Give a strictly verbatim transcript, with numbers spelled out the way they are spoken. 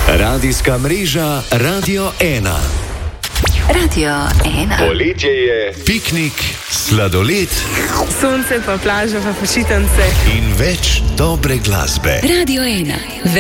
Radijska mreža Radio ena. Radio ena. Poletje je, piknik, sladoled, sonce pa plaža pa počitnice in več dobre glasbe. Radio ena.